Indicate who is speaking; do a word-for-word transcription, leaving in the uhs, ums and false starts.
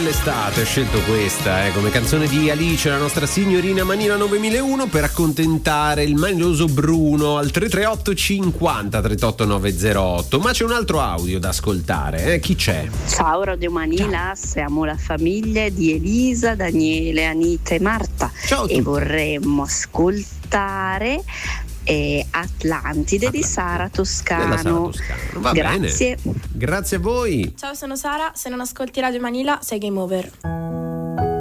Speaker 1: dell'estate, ho scelto questa eh, come canzone di Alice, la nostra signorina Manila novemilauno, per accontentare il maniloso Bruno al tre tre otto cinquanta trentotto novecentotto. Ma c'è un altro audio da ascoltare, eh? Chi c'è?
Speaker 2: Ciao Radio Manila, siamo la famiglia di Elisa, Daniele, Anita e Marta.
Speaker 1: Ciao a tutti.
Speaker 2: E vorremmo ascoltare e Atlantide
Speaker 1: Atlantide
Speaker 2: di Sara Toscano.
Speaker 1: Della Sara Toscano. Va
Speaker 2: Grazie.
Speaker 1: bene. Grazie a voi.
Speaker 3: Ciao, sono Sara, se non ascolti Radio Manila sei game over.